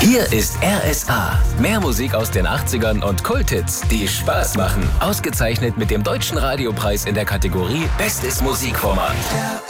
Hier ist RSA. Mehr Musik aus den 80ern und Kulthits, die Spaß machen. Ausgezeichnet mit dem Deutschen Radiopreis in der Kategorie Bestes Musikformat.